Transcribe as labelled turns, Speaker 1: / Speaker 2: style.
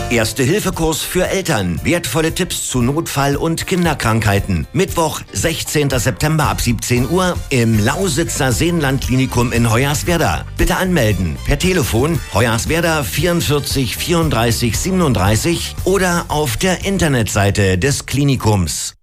Speaker 1: Erste-Hilfe-Kurs für Eltern. Wertvolle Tipps zu Notfall- und Kinderkrankheiten. Mittwoch, 16. September ab 17 Uhr im Lausitzer Seenlandklinikum in Hoyerswerda. Bitte anmelden per Telefon Hoyerswerda 44 34 37 oder auf der Internetseite des Klinikums.